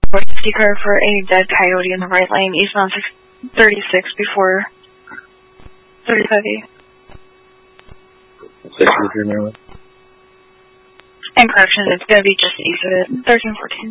safety car for a dead coyote in the right lane, eastbound 36 before 35E. Section 3, Maryland. And correction, it's going to be just east of it, 1314.